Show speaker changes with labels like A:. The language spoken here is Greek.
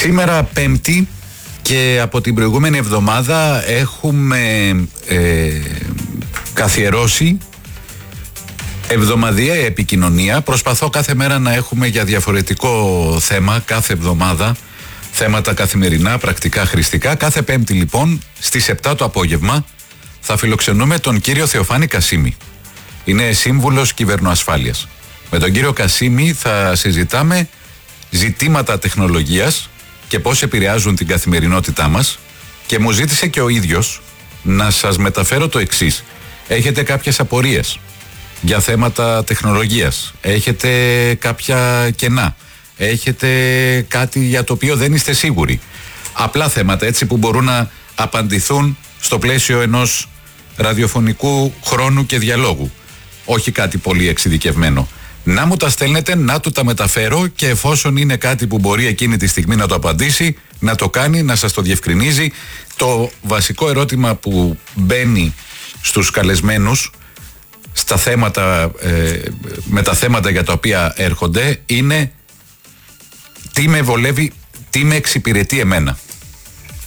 A: Σήμερα Πέμπτη και από την προηγούμενη εβδομάδα έχουμε καθιερώσει εβδομαδιαία επικοινωνία. Προσπαθώ κάθε μέρα να έχουμε για διαφορετικό θέμα, κάθε εβδομάδα, θέματα καθημερινά, πρακτικά, χρηστικά. Κάθε Πέμπτη λοιπόν στις 7 το απόγευμα θα φιλοξενούμε τον κύριο Θεοφάνη Κασίμη. Είναι σύμβουλος κυβερνοασφάλειας. Με τον κύριο Κασίμη θα συζητάμε ζητήματα τεχνολογίας και πώς επηρεάζουν την καθημερινότητά μας, και μου ζήτησε και ο ίδιος να σας μεταφέρω το εξής. Έχετε κάποιες απορίες για θέματα τεχνολογίας, έχετε κάποια κενά, έχετε κάτι για το οποίο δεν είστε σίγουροι, απλά θέματα έτσι που μπορούν να απαντηθούν στο πλαίσιο ενός ραδιοφωνικού χρόνου και διαλόγου, όχι κάτι πολύ εξειδικευμένο, να μου τα στέλνετε, να του τα μεταφέρω, και εφόσον είναι κάτι που μπορεί εκείνη τη στιγμή να το απαντήσει, να το κάνει, να σας το διευκρινίζει. Το βασικό ερώτημα που μπαίνει στους καλεσμένους στα θέματα, με τα θέματα για τα οποία έρχονται, είναι τι με βολεύει, τι με εξυπηρετεί εμένα.